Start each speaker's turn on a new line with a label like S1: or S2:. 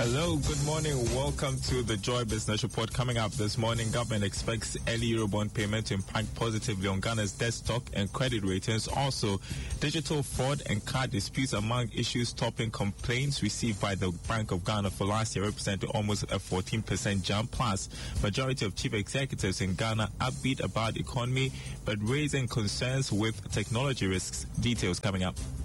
S1: Hello, good morning. Welcome to the Joy Business Report. Coming up this morning, government expects early Eurobond payment to impact positively on Ghana's debt stock and credit ratings. Also, digital fraud and card disputes among issues topping complaints received by the Bank of Ghana for last year represented almost a 14% jump. Plus, majority of chief executives in Ghana upbeat about the economy but raising concerns with technology risks. Details coming up.